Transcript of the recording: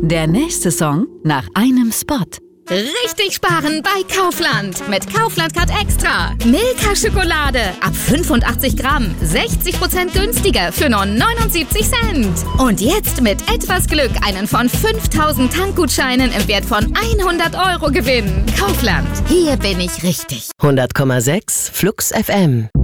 Der nächste Song nach einem Spot. Richtig sparen bei Kaufland. Mit Kaufland Card Extra. Milka-Schokolade ab 85 Gramm. 60% günstiger für nur 79 Cent. Und jetzt mit etwas Glück einen von 5000 Tankgutscheinen im Wert von 100 € gewinnen. Kaufland. Hier bin ich richtig. 100,6 Flux FM.